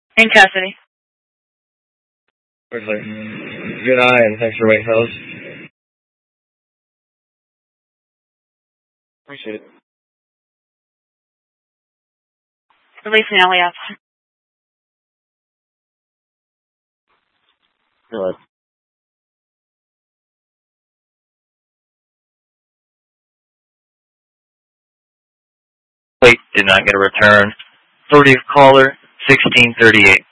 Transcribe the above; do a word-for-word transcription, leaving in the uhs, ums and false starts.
In custody. Perfect. Good eye, and thanks for waiting, fellas. Appreciate it. Release now, yes. Good. Plate did not get a return. Authority of caller, sixteen thirty-eight.